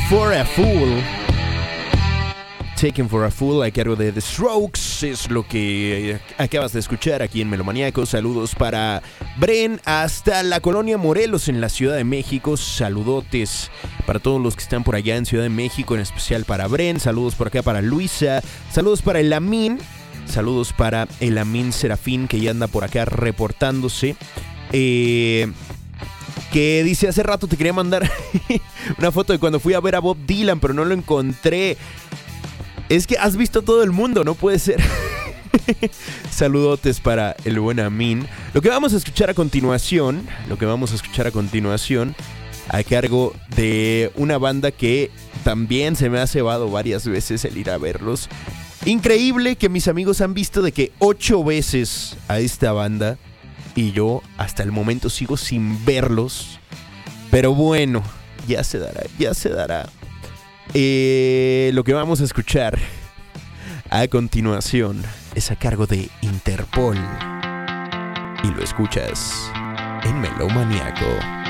for a Fool. Taken for a Fool a cargo de The Strokes es lo que acabas de escuchar aquí en Melomaniaco. Saludos para Bren hasta la colonia Morelos en la Ciudad de México. Saludotes para todos los que están por allá en Ciudad de México, en especial para Bren. Saludos por acá para Luisa. Saludos para el Amin. Saludos para el Amin Serafín, que ya anda por acá reportándose. Que dice: hace rato te quería mandar una foto de cuando fui a ver a Bob Dylan, pero no lo encontré. Es que has visto todo el mundo, no puede ser. Saludotes para el buen Amin. Lo que vamos a escuchar a continuación, a cargo de una banda que también se me ha cebado varias veces el ir a verlos. Increíble que mis amigos han visto de que 8 veces a esta banda y yo hasta el momento sigo sin verlos. Pero bueno, ya se dará. Lo que vamos a escuchar a continuación es a cargo de Interpol y lo escuchas en Melomaniaco.